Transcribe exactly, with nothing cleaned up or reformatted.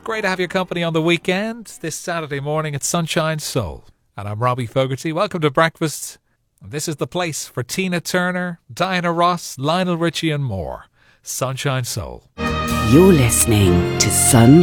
Great to have your company on the weekend. This Saturday morning at Sunshine Soul. And I'm Robbie Fogarty. Welcome to breakfast. This is the place for Tina Turner, Diana Ross, Lionel Richie and more. Sunshine Soul. You're listening to Sunshine